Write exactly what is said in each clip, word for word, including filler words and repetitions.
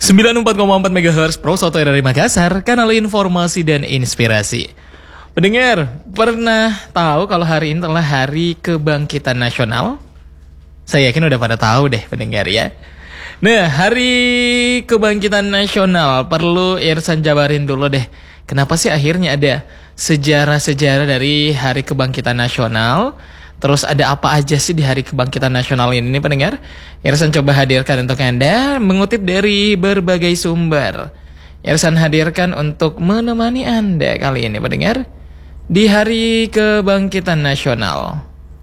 sembilan puluh empat koma empat megahertz Pro Soto dari Makassar, kanal informasi dan inspirasi. Pendengar, pernah tahu kalau hari ini adalah Hari Kebangkitan Nasional? Saya yakin udah pada tahu deh pendengar ya. Nah, Hari Kebangkitan Nasional perlu Irsan jabarin dulu deh. Kenapa sih akhirnya ada sejarah-sejarah dari Hari Kebangkitan Nasional? Terus ada apa aja sih di Hari Kebangkitan Nasional ini pendengar? Irsan coba hadirkan untuk Anda mengutip dari berbagai sumber. Irsan hadirkan untuk menemani Anda kali ini pendengar di Hari Kebangkitan Nasional.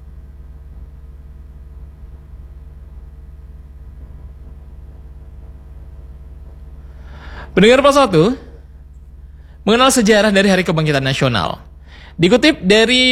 Pendengar Pas satu, mengenal sejarah dari Hari Kebangkitan Nasional. Dikutip dari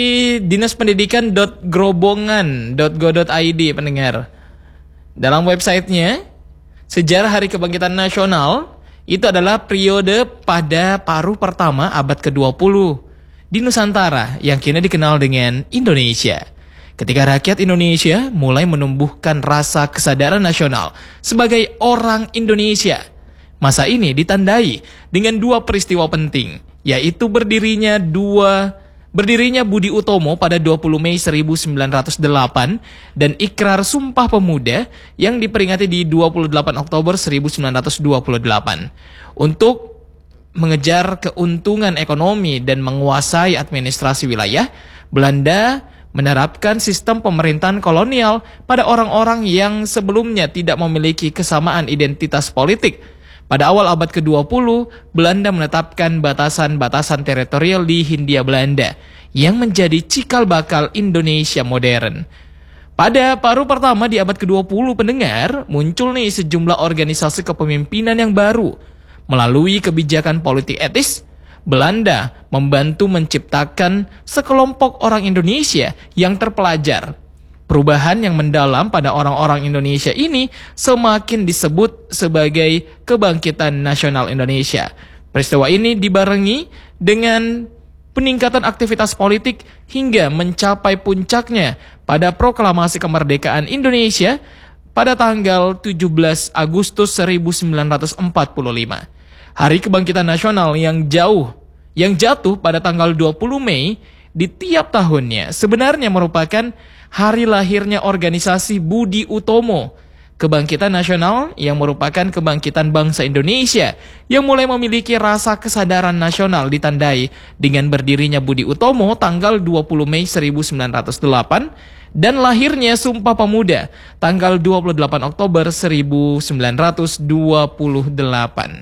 dinas pendidikan dot grobongan dot go dot i d pendengar. Dalam websitenya, sejarah Hari Kebangkitan Nasional itu adalah periode pada paruh pertama abad ke dua puluh di Nusantara yang kini dikenal dengan Indonesia. Ketika rakyat Indonesia mulai menumbuhkan rasa kesadaran nasional sebagai orang Indonesia. Masa ini ditandai dengan dua peristiwa penting, yaitu berdirinya dua berdirinya Budi Utomo pada dua puluh Mei seribu sembilan ratus delapan dan Ikrar Sumpah Pemuda yang diperingati di dua puluh delapan Oktober seribu sembilan ratus dua puluh delapan. Untuk mengejar keuntungan ekonomi dan menguasai administrasi wilayah, Belanda menerapkan sistem pemerintahan kolonial pada orang-orang yang sebelumnya tidak memiliki kesamaan identitas politik. Pada awal abad ke dua puluh, Belanda menetapkan batasan-batasan teritorial di Hindia Belanda yang menjadi cikal bakal Indonesia modern. Pada paruh pertama di abad ke dua puluh pendengar, muncul nih sejumlah organisasi kepemimpinan yang baru. Melalui kebijakan politik etis, Belanda membantu menciptakan sekelompok orang Indonesia yang terpelajar. Perubahan yang mendalam pada orang-orang Indonesia ini semakin disebut sebagai Kebangkitan Nasional Indonesia. Peristiwa ini dibarengi dengan peningkatan aktivitas politik hingga mencapai puncaknya pada Proklamasi Kemerdekaan Indonesia pada tanggal tujuh belas Agustus seribu sembilan ratus empat puluh lima. Hari Kebangkitan Nasional yang jauh yang jatuh pada tanggal dua puluh Mei di tiap tahunnya sebenarnya merupakan hari lahirnya organisasi Budi Utomo, Kebangkitan Nasional yang merupakan kebangkitan bangsa Indonesia yang mulai memiliki rasa kesadaran nasional ditandai dengan berdirinya Budi Utomo tanggal dua puluh Mei seribu sembilan ratus delapan dan lahirnya Sumpah Pemuda tanggal dua puluh delapan Oktober seribu sembilan ratus dua puluh delapan.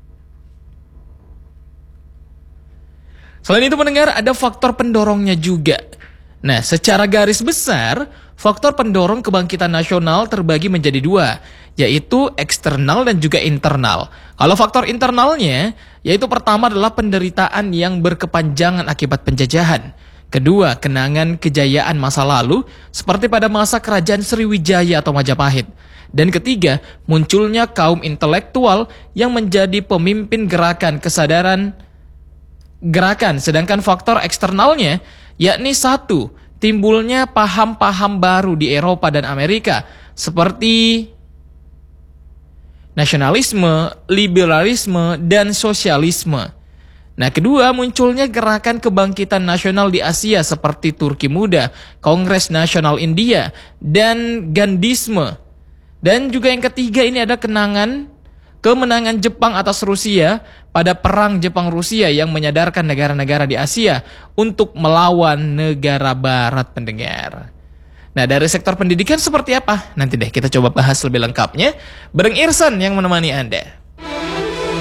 Selain itu mendengar ada faktor pendorongnya juga. Nah, secara garis besar, faktor pendorong kebangkitan nasional terbagi menjadi dua, yaitu eksternal dan juga internal. Kalau faktor internalnya, yaitu pertama adalah penderitaan yang berkepanjangan akibat penjajahan. Kedua, kenangan kejayaan masa lalu, seperti pada masa kerajaan Sriwijaya atau Majapahit. Dan ketiga, munculnya kaum intelektual yang menjadi pemimpin gerakan kesadaran gerakan. Sedangkan faktor eksternalnya, yakni satu, timbulnya paham-paham baru di Eropa dan Amerika seperti nasionalisme, liberalisme, dan sosialisme. Nah, kedua, munculnya gerakan kebangkitan nasional di Asia seperti Turki Muda, Kongres Nasional India, dan Gandhisme. Dan juga yang ketiga ini ada kenangan kemenangan Jepang atas Rusia pada Perang Jepang-Rusia yang menyadarkan negara-negara di Asia untuk melawan negara Barat pendengar. Nah, dari sektor pendidikan seperti apa? Nanti deh kita coba bahas lebih lengkapnya bareng Irsan yang menemani Anda.